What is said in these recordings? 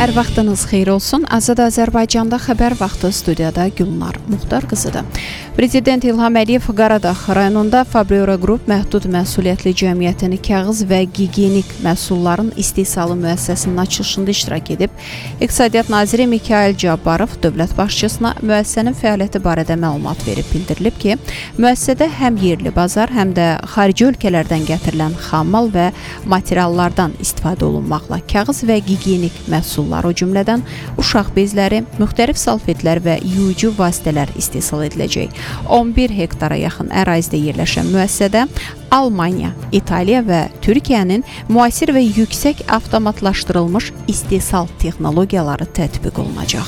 Hər vaxtınız xeyir olsun. Azad Azərbaycanda xəbər vaxtı studiyada Gülnar Muxtar qızıdır. Prezident İlham Əliyev Qaradağ rayonunda Fabrera Qrup Məhdud Məsuliyyətli Cəmiyyətinin kağız və gigiyenik məhsulların istehsalı müəssisəsinin açılışında iştirak edib, İqtisadiyyat Naziri Mikayıl Cabbarov dövlət başçısına müəssisənin fəaliyyəti barədə məlumat verib. Bildirilib ki, müəssisədə həm yerli bazar, həm də xarici ölkələrdən gətirilən xammal və materiallardan istifadə olunmaqla kağız və gigiyenik məhsullar, o cümlədən uşaq bezləri, müxtəlif salfetlər və yuyucu vasitələr istehsal ediləcək. 11 hektara yaxın ərazidə yerləşən müəssisədə Almaniya, İtaliya və Türkiyənin müasir və yüksək avtomatlaşdırılmış istehsal texnologiyaları tətbiq olunacaq.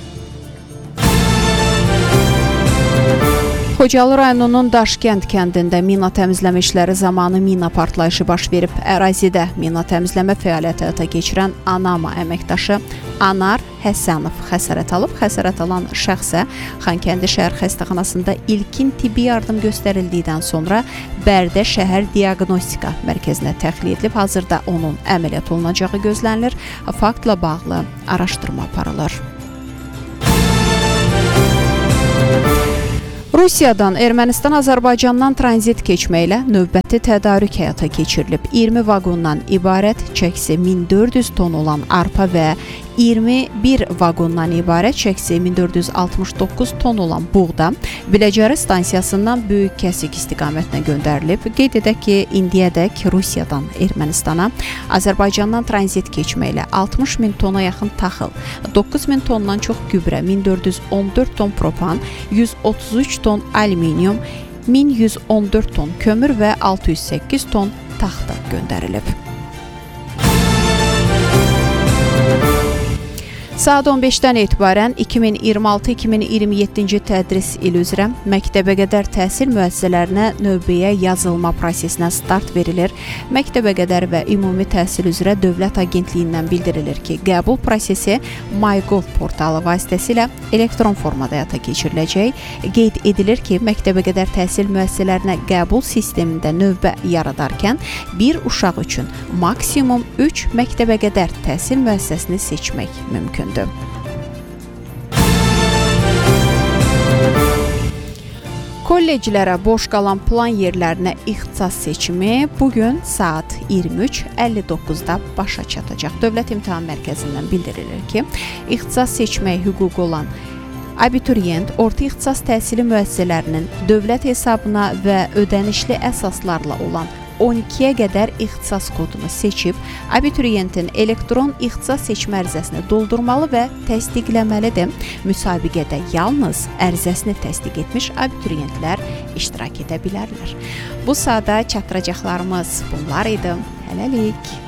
Xocalı rayonunun Daşkənd kəndində mina təmizləmə işləri zamanı mina partlayışı baş verib. Ərazidə mina təmizləmə fəaliyyəti həyata keçirən ANAMA əməkdaşı Anar Həsənov xəsarət alıb. Xəsarət alan şəxsə Xankəndi şəhər xəstəxanasında ilkin tibbi yardım göstərildikdən sonra Bərdə şəhər diaqnostika mərkəzinə təxliyə edilib. Hazırda onun əməliyyat olunacağı gözlənilir. Faktla bağlı araşdırma aparılır. Rusiyadan Ermənistan Azərbaycandan tranzit keçməklə növbəti tədarük həyata keçirilib. 20 vaqondan ibarət çəkisi 1400 ton olan arpa və 21 vaqondan ibarət çəkisi 1469 ton olan buğda Biləcəri stansiyasından Böyük Kəsik istiqamətinə göndərilib. Qeyd edək ki, indiyədək Rusiyadan Ermənistana Azərbaycandan tranzit keçməklə 60 min tona yaxın taxıl, 9 min tondan çox gübrə, 1414 ton propan, 133 ton alüminium, 1114 ton kömür və 608 ton taxta göndərilib. Saat 15-dən etibarən 2026-2027-ci tədris ili üzrə məktəbəqədər təhsil müəssisələrinə növbəyə yazılma prosesinə start verilir. Məktəbəqədər və ümumi təhsil üzrə Dövlət Agentliyindən bildirilir ki, qəbul prosesi MyGov portalı vasitəsilə elektron formada həyata keçiriləcək. Qeyd edilir ki, məktəbəqədər təhsil müəssisələrinə qəbul sistemində növbə yaradarkən bir uşaq üçün maksimum 3 məktəbəqədər təhsil müəssisəsini seçmək mümkündür. Kolleclərə boş qalan plan yerlərinə ixtisas seçimi bugün saat 23:59-da başa çatacaq. Dövlət İmtahan Mərkəzindən bildirilir ki, ixtisas seçmək hüququ olan abituriyent orta ixtisas təhsili müəssisələrinin dövlət hesabına və ödənişli əsaslarla olan 12-yə qədər ixtisas kodunu seçib, abituriyentin elektron ixtisas seçmə ərizəsini doldurmalı və təsdiqləməlidir. Müsabiqədə yalnız ərizəsini təsdiq etmiş abituriyentlər iştirak edə bilərlər. Bu saata çatdıracaqlarımız bunlar idi. Hələlik.